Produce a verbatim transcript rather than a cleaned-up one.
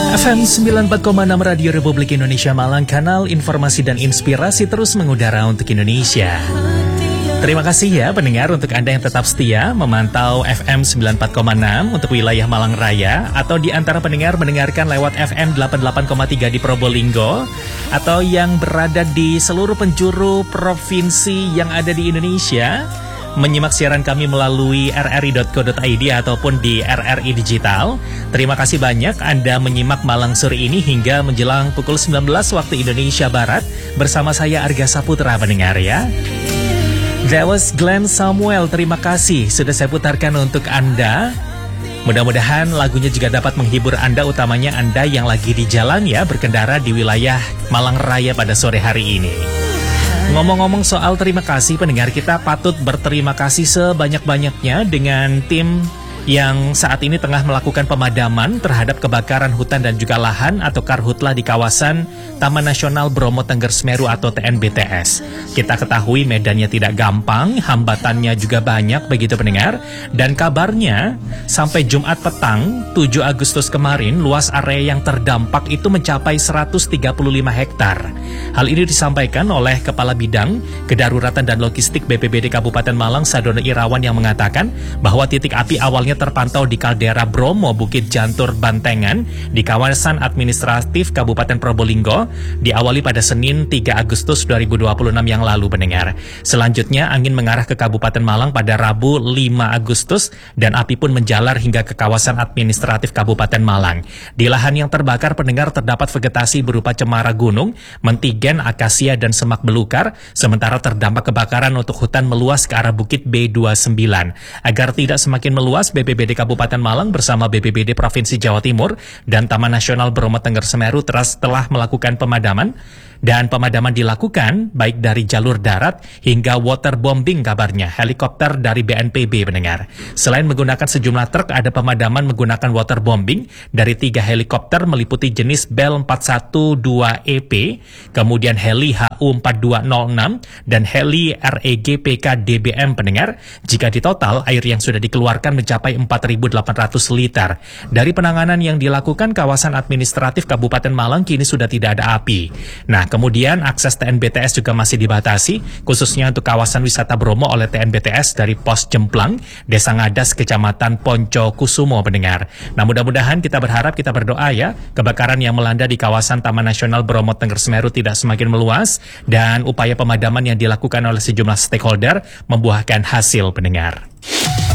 F M sembilan puluh empat koma enam Radio Republik Indonesia Malang, kanal informasi dan inspirasi terus mengudara untuk Indonesia. Terima kasih ya pendengar untuk Anda yang tetap setia memantau F M sembilan puluh empat koma enam untuk wilayah Malang Raya, atau di antara pendengar mendengarkan lewat F M delapan puluh delapan koma tiga di Probolinggo, atau yang berada di seluruh penjuru provinsi yang ada di Indonesia, menyimak siaran kami melalui r r i dot co dot i d ataupun di R R I Digital. Terima kasih banyak Anda menyimak Malang sore ini hingga menjelang pukul sembilan belas waktu Indonesia Barat bersama saya Arga Saputra pendengar ya. That was Glenn Samuel, terima kasih sudah saya putarkan untuk Anda. Mudah-mudahan lagunya juga dapat menghibur Anda, utamanya Anda yang lagi di jalan ya, berkendara di wilayah Malang Raya pada sore hari ini. Ngomong-ngomong soal terima kasih, pendengar kita patut berterima kasih sebanyak-banyaknya dengan tim yang saat ini tengah melakukan pemadaman terhadap kebakaran hutan dan juga lahan atau karhutla di kawasan Taman Nasional Bromo Tengger Semeru atau T N B T S. Kita ketahui medannya tidak gampang, hambatannya juga banyak begitu pendengar, dan kabarnya sampai Jumat petang tujuh Agustus kemarin luas area yang terdampak itu mencapai seratus tiga puluh lima hektar. Hal ini disampaikan oleh Kepala Bidang Kedaruratan dan Logistik B P B D Kabupaten Malang Sadono Irawan yang mengatakan bahwa titik api awalnya terpantau di kaldera Bromo Bukit Jantur Bantengan di kawasan administratif Kabupaten Probolinggo, diawali pada Senin tiga Agustus dua ribu dua puluh enam yang lalu pendengar. Selanjutnya angin mengarah ke Kabupaten Malang pada Rabu lima Agustus dan api pun menjalar hingga ke kawasan administratif Kabupaten Malang. Di lahan yang terbakar pendengar terdapat vegetasi berupa cemara gunung, mentigen, akasia dan semak belukar, sementara terdampak kebakaran untuk hutan meluas ke arah Bukit B dua puluh sembilan. Agar tidak semakin meluas, B P B D Kabupaten Malang bersama B P B D Provinsi Jawa Timur dan Taman Nasional Bromo Tengger Semeru telah melakukan pemadaman, dan pemadaman dilakukan baik dari jalur darat hingga waterbombing kabarnya helikopter dari B N P B pendengar. Selain menggunakan sejumlah truk, ada pemadaman menggunakan waterbombing dari tiga helikopter meliputi jenis Bell empat satu dua E P, kemudian heli H U empat dua nol enam dan heli R E G P K D B M pendengar. Jika ditotal air yang sudah dikeluarkan mencapai empat ribu delapan ratus liter. Dari penanganan yang dilakukan kawasan administratif Kabupaten Malang kini sudah tidak ada api. Nah, kemudian akses T N B T S juga masih dibatasi, khususnya untuk kawasan wisata Bromo oleh T N B T S dari Pos Jemplang, Desa Ngadas, Kecamatan Ponco Kusumo pendengar. Nah, mudah-mudahan kita berharap, kita berdoa ya, kebakaran yang melanda di kawasan Taman Nasional Bromo Tengger Semeru tidak semakin meluas dan upaya pemadaman yang dilakukan oleh sejumlah stakeholder membuahkan hasil pendengar.